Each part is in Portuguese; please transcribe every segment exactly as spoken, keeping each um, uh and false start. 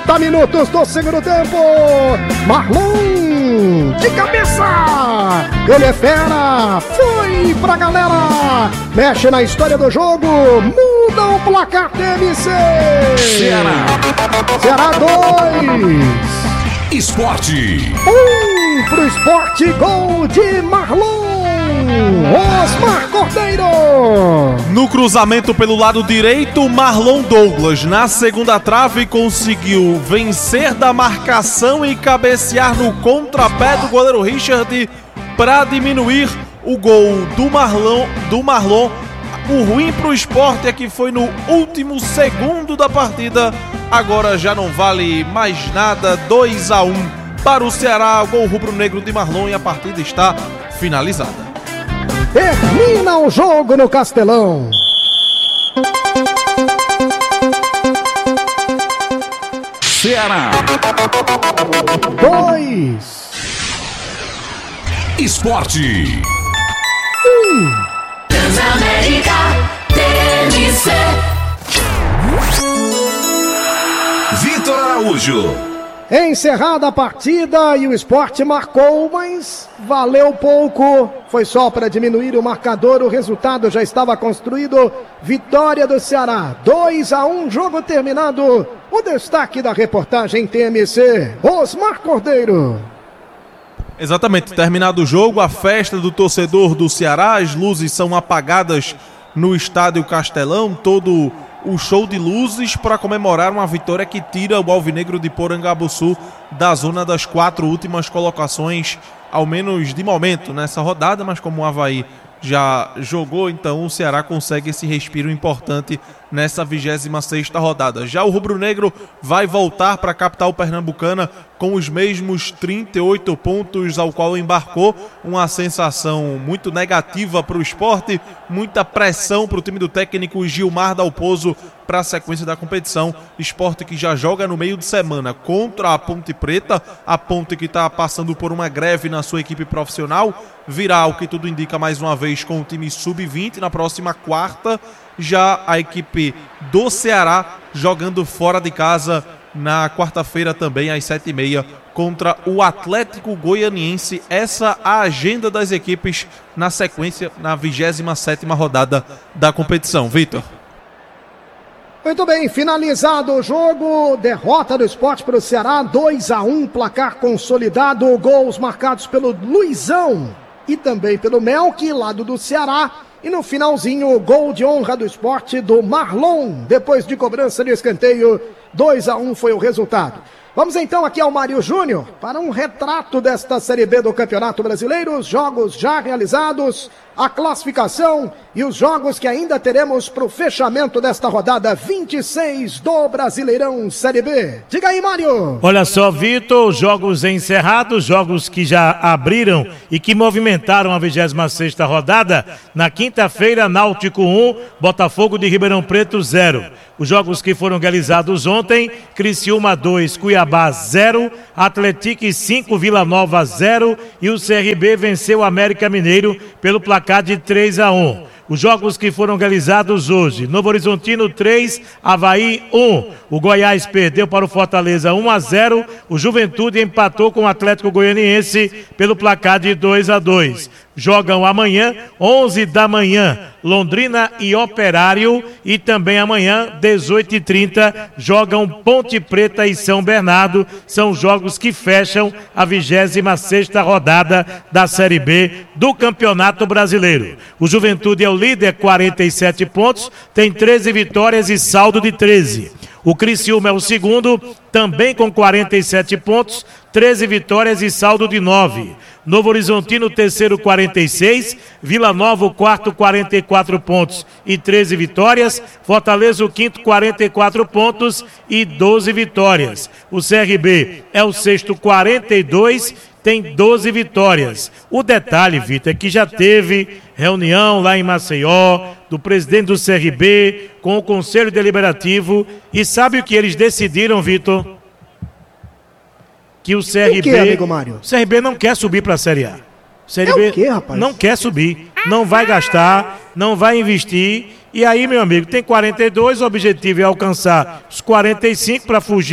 trinta minutos do segundo tempo. Marlon de cabeça. Ele é fera. Foi pra galera. Mexe na história do jogo. Muda o placar T M C. Ceará. Ceará dois. Esporte. Um pro Esporte. Gol de Marlon. Osmar Cordeiro. No cruzamento pelo lado direito, Marlon Douglas na segunda trave conseguiu vencer da marcação e cabecear no contrapé do goleiro Richard para diminuir o gol do Marlon, do Marlon. O ruim pro Esporte é que foi no último segundo da partida. Agora já não vale mais nada. dois a um para o Ceará. Gol rubro-negro de Marlon e a partida está finalizada. Termina o jogo no Castelão. Ceará dois. Esporte. Um. Transamérica T M C. Vitor Araújo. Encerrada a partida e o Esporte marcou, mas valeu pouco. Foi só para diminuir o marcador, o resultado já estava construído. Vitória do Ceará, dois a um, jogo terminado. O destaque da reportagem T M C, Osmar Cordeiro. Exatamente, terminado o jogo, a festa do torcedor do Ceará, as luzes são apagadas no estádio Castelão, todo o show de luzes para comemorar uma vitória que tira o Alvinegro de Porangabuçu da zona das quatro últimas colocações, ao menos de momento nessa rodada, mas como o Avaí já jogou, então o Ceará consegue esse respiro importante nessa vigésima sexta rodada. Já o rubro-negro vai voltar para a capital pernambucana com os mesmos trinta e oito pontos ao qual embarcou, uma sensação muito negativa para o Esporte, muita pressão para o time do técnico Gilmar Dalpozo para a sequência da competição. Esporte que já joga no meio de semana contra a Ponte Preta, a Ponte que está passando por uma greve na sua equipe profissional, virá o que tudo indica mais uma vez com o time sub vinte na próxima quarta. Já a equipe do Ceará jogando fora de casa na quarta-feira também às sete e meia contra o Atlético Goianiense. Essa a agenda das equipes na sequência na vigésima sétima rodada da competição. Vitor. Muito bem, finalizado o jogo, derrota do Esporte para o Ceará, dois a um, placar consolidado, gols marcados pelo Luizão e também pelo Melk, lado do Ceará. E no finalzinho, gol de honra do Esporte do Marlon, depois de cobrança de escanteio, dois a um foi o resultado. Vamos então aqui ao Mário Júnior para um retrato desta Série B do Campeonato Brasileiro, os jogos já realizados, a classificação e os jogos que ainda teremos para o fechamento desta rodada vinte e seis do Brasileirão Série B. Diga aí, Mário. Olha só, Vitor, jogos encerrados, jogos que já abriram e que movimentaram a vigésima sexta rodada. Na quinta-feira, Náutico um, Botafogo de Ribeirão Preto zero. Os jogos que foram realizados ontem, Criciúma dois, Cuiabá zero, Atlético cinco, Vila Nova zero e o C R B venceu o América Mineiro pelo placar de três a um. Os jogos que foram realizados hoje, Novo Horizontino três, Avaí um. O Goiás perdeu para o Fortaleza um a zero. O Juventude empatou com o Atlético Goianiense pelo placar de dois a dois. Jogam amanhã, onze da manhã, Londrina e Operário. E também amanhã, dezoito e trinta, jogam Ponte Preta e São Bernardo. São jogos que fecham a vigésima sexta rodada da Série B do Campeonato Brasileiro. O Juventude é o líder, quarenta e sete pontos, tem treze vitórias e saldo de treze. O Criciúma é o segundo, também com quarenta e sete pontos, treze vitórias e saldo de nove. Novo Horizontino, terceiro, quarenta e seis. Vila Nova, o quarto, quarenta e quatro pontos e treze vitórias. Fortaleza, o quinto, quarenta e quatro pontos e doze vitórias. O C R B é o sexto, quarenta e dois, tem doze vitórias. O detalhe, Vitor, é que já teve reunião lá em Maceió, do presidente do C R B, com o Conselho Deliberativo, e sabe o que eles decidiram, Vitor? Que o C R B... O que, amigo Mário? O C R B não quer subir para a Série A. O C R É B o quê, rapaz? não quer subir, não vai gastar, não vai investir. E aí, meu amigo, tem quarenta e dois, o objetivo é alcançar os quarenta e cinco para fugir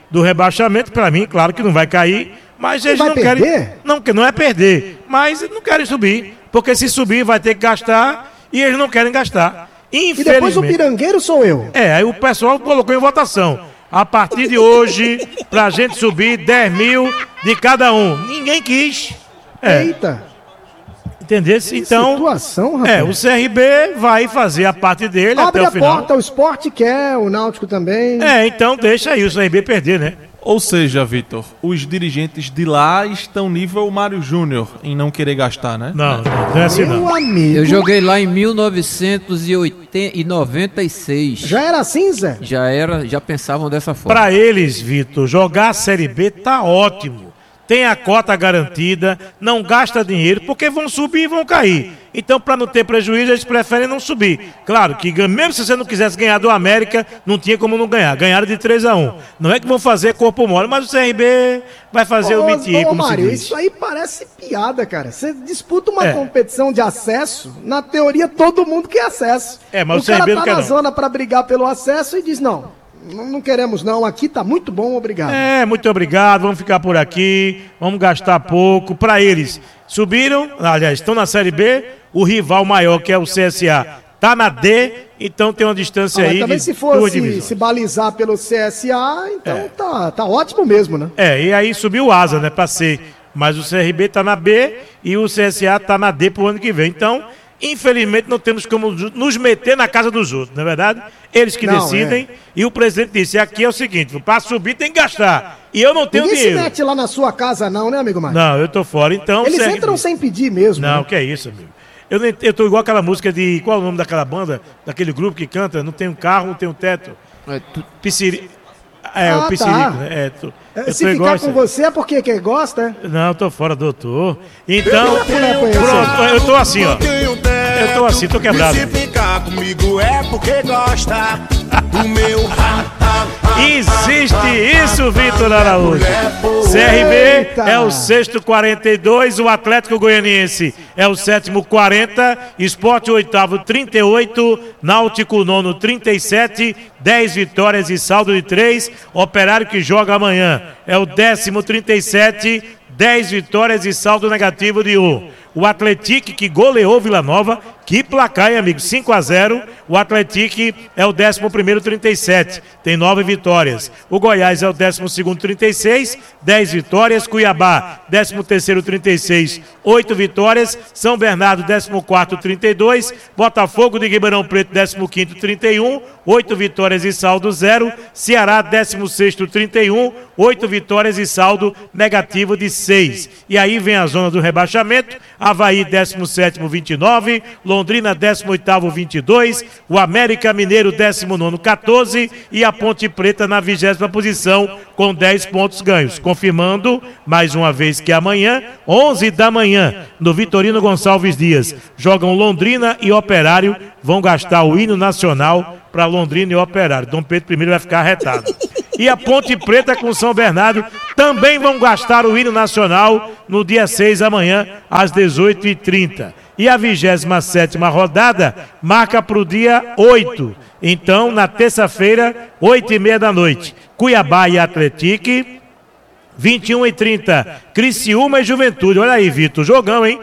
do rebaixamento. Para mim, claro que não vai cair, mas eles vai não perder? querem. Não, não é perder, mas não querem subir, porque se subir vai ter que gastar e eles não querem gastar. E depois o pirangueiro sou eu. É, aí o pessoal colocou em votação. A partir de hoje, pra gente subir dez mil de cada um. Ninguém quis. É. Eita. Entendeu? Então, situação, rapaz. É, o C R B vai fazer a parte dele Abre até a o final. porta, o Sport quer, o Náutico também. É, então deixa aí o C R B perder, né? Ou seja, Vitor, os dirigentes de lá estão nível Mário Júnior em não querer gastar, né? Não, não é assim não. Meu amigo. Eu joguei lá em mil novecentos e noventa e seis. Já era assim, Zé? Já era, já pensavam dessa forma. Pra eles, Vitor, jogar a Série B tá ótimo. Tem a cota garantida, não gasta dinheiro, porque vão subir e vão cair. Então, para não ter prejuízo, eles preferem não subir. Claro que, mesmo se você não quisesse ganhar do América, não tinha como não ganhar. Ganharam de três a um. Não é que vão fazer corpo mole, mas o C R B vai fazer ô, o mitir, ô, como Mário, se diz. isso aí parece piada, cara. Você disputa uma É. competição de acesso, na teoria todo mundo quer acesso. É, mas o o C R B cara não tá quer na não. zona para brigar pelo acesso e diz, não, não, não queremos não, aqui tá muito bom, obrigado. É, muito obrigado, vamos ficar por aqui, vamos gastar pouco. Para eles, subiram, aliás, estão na Série B, o rival maior, que é o C S A, tá na D, então tem uma distância Ah, mas aí também de se duas for se, divisões. se balizar pelo C S A, então É. tá, tá ótimo mesmo, né? É, e aí subiu o Asa, né, pra C. Mas o C R B tá na B e o C S A tá na D pro ano que vem. Então, infelizmente, não temos como nos meter na casa dos outros, não é verdade? Eles que Não, decidem. E o presidente disse, aqui é o seguinte, para subir tem que gastar. E eu não tenho Ninguém dinheiro. se mete lá na sua casa não, né, amigo Mário? Não, eu tô fora, então... Eles C R B. entram sem pedir mesmo. Não, né? que é isso, amigo. Eu, nem, eu tô igual aquela música de... Qual é o nome daquela banda? Daquele grupo que canta? Não tem um carro, não tem um teto. É, tu- Pisciri... É, Ah, o tá. Piscirico, né? É, tô, É, eu se tô igual ficar isso com aí. você é porque que gosta, é? Não, eu tô fora, doutor. Então, Não é pra isso. pronto, eu tô assim, ó. Eu tô assim, tô quebrado. E se ficar comigo é porque gosta do meu ha, ha, ha, Existe isso, Vitor Araújo. C R B Eita. é o sexto quarenta e dois, o Atlético Goianiense é o sétimo quarenta, Sport o oitavo trinta e oito, Náutico o nono trinta e sete, dez vitórias e saldo de três, Operário que joga amanhã é o décimo trinta e sete, dez vitórias e saldo negativo de um. O Atlético que goleou Vila Nova, que placar, hein, amigo? cinco a zero. O Atlético é o décimo primeiro, trinta e sete, tem nove vitórias. O Goiás é o décimo segundo, trinta e seis, dez vitórias. Cuiabá, décimo terceiro, trinta e seis, oito vitórias. São Bernardo, décimo quarto, trinta e dois. Botafogo de Ribeirão Preto, décimo quinto, trinta e um, oito vitórias e saldo zero. Ceará, décimo sexto, trinta e um, oito vitórias e saldo negativo de seis. E aí vem a zona do rebaixamento. Avaí, décimo sétimo, vinte e nove, Londrina, décimo oitavo, vinte e dois, o América Mineiro, décimo nono, quatorze e a Ponte Preta na vigésima posição com dez pontos ganhos. Confirmando, mais uma vez, que amanhã, onze da manhã, no Vitorino Gonçalves Dias, jogam Londrina e Operário, vão gastar o hino nacional para Londrina e Operário. Dom Pedro primeiro vai ficar arretado. E a Ponte Preta com São Bernardo também vão gastar o hino nacional no dia seis amanhã, às dezoito e trinta. E a vigésima sétima rodada marca para o dia oito. Então, na terça-feira, oito e meia da noite, Cuiabá e Atlético, vinte e um e trinta, Criciúma e Juventude. Olha aí, Vitor, jogão, hein?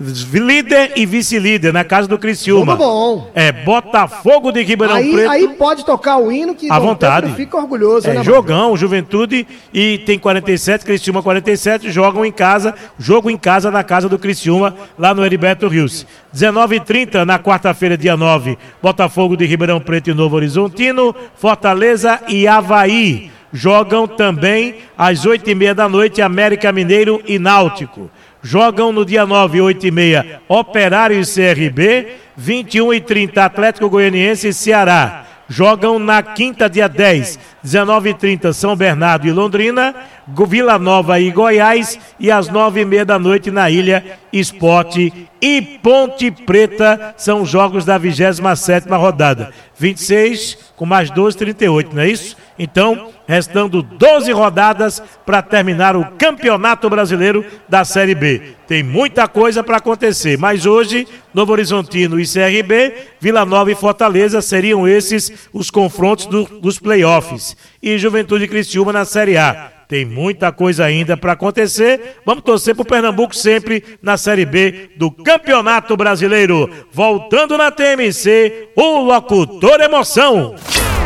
Líder e vice-líder na casa do Criciúma. Tudo bom. É Botafogo de Ribeirão Aí, Preto. aí pode tocar o hino que À Dom vontade. Pedro fica orgulhoso, É, né, Mário? jogão, Juventude e tem quarenta e sete, Criciúma quarenta e sete, jogam em casa, jogo em casa na casa do Criciúma, lá no Heriberto Rios. dezenove e trinta na quarta-feira, dia nove, Botafogo de Ribeirão Preto e Novo Horizontino, Fortaleza e Avaí. Jogam também às oito e meia da noite, América Mineiro e Náutico. Jogam no dia nove, oito e meia, Operário e C R B, vinte e um e trinta, Atlético Goianiense e Ceará. Jogam na quinta, dia dez, dezenove e trinta, São Bernardo e Londrina, Vila Nova e Goiás, e às nove e meia da noite na Ilha, Sport e Ponte Preta, são jogos da vigésima sétima rodada. vinte e seis com mais doze, trinta e oito, não é isso? Então, restando doze rodadas para terminar o Campeonato Brasileiro da Série B. Tem muita coisa para acontecer, mas hoje, Novo Horizontino e C R B, Vila Nova e Fortaleza seriam esses os confrontos do, dos playoffs. E Juventude e Criciúma na Série A. Tem muita coisa ainda para acontecer. Vamos torcer pro Pernambuco sempre na Série B do Campeonato Brasileiro. Voltando na T M C, o Locutor Emoção.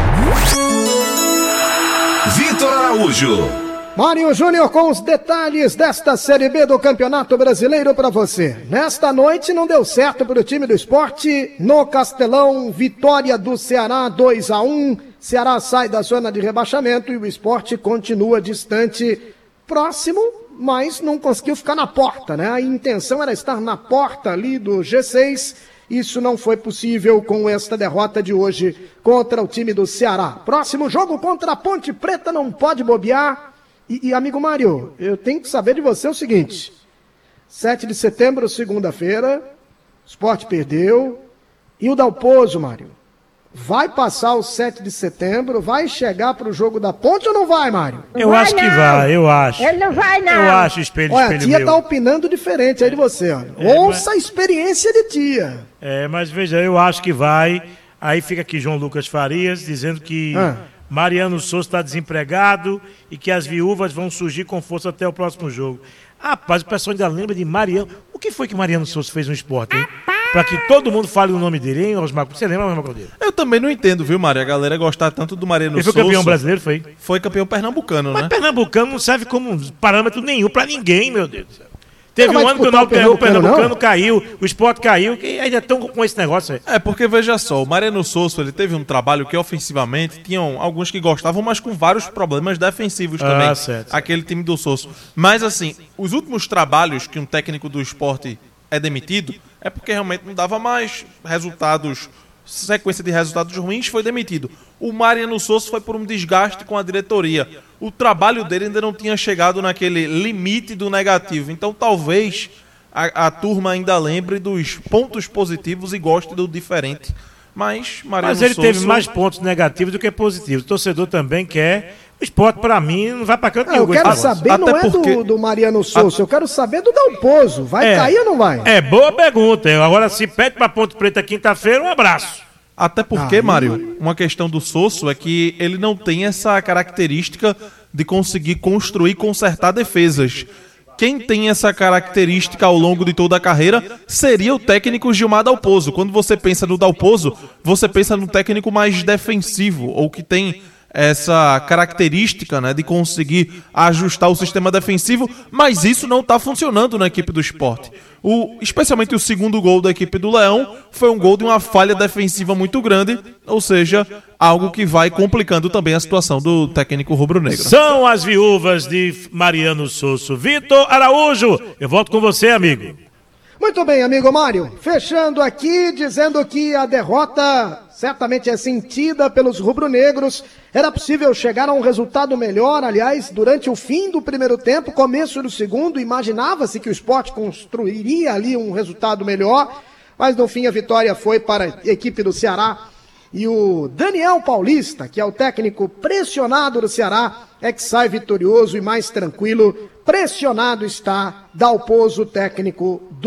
Vitor Araújo. Mário Júnior com os detalhes desta Série B do Campeonato Brasileiro para você. Nesta noite não deu certo para o time do Sport. No Castelão, vitória do Ceará dois a um. Ceará sai da zona de rebaixamento e o Sport continua distante, próximo, mas não conseguiu ficar na porta, né? A intenção era estar na porta ali do G seis. Isso não foi possível com esta derrota de hoje contra o time do Ceará. Próximo jogo contra a Ponte Preta não pode bobear. E, e amigo Mário, eu tenho que saber de você o seguinte. sete de setembro, segunda-feira, o Sport perdeu. E o Dalpozo, Mário? Vai passar o sete de setembro, vai chegar pro jogo da Ponte ou não vai, Mário? Eu vai acho não. que vai, eu acho. Ele não vai, não. Eu acho, espelho, Olha, espelho a tia meu. tá opinando diferente aí de você, ó. É, Ouça mas... a experiência de tia. É, mas veja, eu acho que vai. Aí fica aqui João Lucas Farias dizendo que Ah. Mariano Souza está desempregado e que as viúvas vão surgir com força até o próximo jogo. Rapaz, o pessoal ainda lembra de Mariano. O que foi que Mariano Souza fez no esporte, hein? Pra que todo mundo fale o nome dele, hein, Osmar? Você lembra, Osmar Caldeira? Eu também não entendo, viu, Mário? A galera gostar tanto do Mariano Ele foi Souza. campeão brasileiro, foi? Foi campeão pernambucano, Mas né? pernambucano não serve como parâmetro nenhum pra ninguém, meu Deus do céu. Teve Não um vai ano que o disputar o Náutico ganhou, o Pernambucano, Pernambucano não? caiu, o Sport caiu, que ainda estão com esse negócio aí. É, porque veja só, o Mariano Souza, ele teve um trabalho que ofensivamente tinham alguns que gostavam, mas com vários problemas defensivos também. Ah, certo. Aquele time do Souza. Mas assim, os últimos trabalhos que um técnico do esporte é demitido, é porque realmente não dava mais resultados, sequência de resultados ruins, foi demitido. O Mariano Souza foi por um desgaste com a diretoria. O trabalho dele ainda não tinha chegado naquele limite do negativo. Então talvez a, a turma ainda lembre dos pontos positivos e goste do diferente. Mas Mariano Mas ele Souza... teve mais pontos negativos do que positivos. O torcedor também quer. O Sport, pra mim, não vai pra canto Ah, nenhum. eu quero esse negócio. saber, Até não é porque- do, do Mariano Souza, eu quero saber do Dalpozo. Vai É. cair ou não vai? É boa pergunta. Agora, se pede pra Ponte Preta quinta-feira, um abraço. Até porque, Aí- Mário, uma questão do Sosso é que ele não tem essa característica de conseguir construir e consertar defesas. Quem tem essa característica ao longo de toda a carreira seria o técnico Gilmar Dalpozo. Quando você pensa no Dalpozo, você pensa no técnico mais defensivo, ou que tem essa característica, né, de conseguir ajustar o sistema defensivo, mas isso não está funcionando na equipe do Sport. O, especialmente o segundo gol da equipe do Leão foi um gol de uma falha defensiva muito grande, ou seja, algo que vai complicando também a situação do técnico rubro-negro. São as viúvas de Mariano Souza. Vitor Araújo, eu volto com você, amigo. Muito bem, amigo Mário. Fechando aqui, dizendo que a derrota certamente é sentida pelos rubro-negros. Era possível chegar a um resultado melhor. Aliás, durante o fim do primeiro tempo, começo do segundo, imaginava-se que o Sport construiria ali um resultado melhor. Mas no fim a vitória foi para a equipe do Ceará. E o Daniel Paulista, que é o técnico pressionado do Ceará, é que sai vitorioso e mais tranquilo. Pressionado está Dalpozo, técnico do